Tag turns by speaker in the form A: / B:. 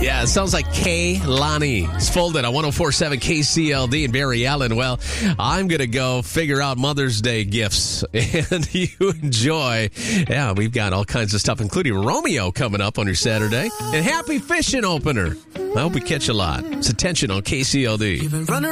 A: Yeah, it sounds like Kay Lonnie. It's folded on 104.7 KCLD in Barry Allen. Well, I'm going to go figure out Mother's Day gifts, and you enjoy. Yeah, we've got all kinds of stuff, including Romeo coming up on your Saturday. And happy fishing opener. I hope we catch a lot. It's Attention on KCLD.